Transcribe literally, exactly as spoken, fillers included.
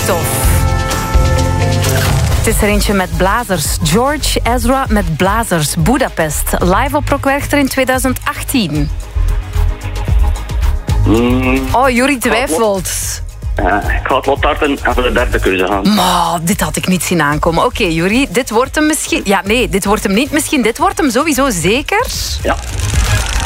Christophe. Het is er eentje met blazers. George Ezra met blazers. Budapest. Live op Rock Werchter in tweeduizend achttien. Mm. Oh, Yuri twijfelt. Ja, ik ga het lot tarten en voor de derde keuze gaan. Maar dit had ik niet zien aankomen. Oké, okay, Yuri, dit wordt hem misschien... Ja, nee, dit wordt hem niet misschien. Dit wordt hem sowieso zeker. Ja.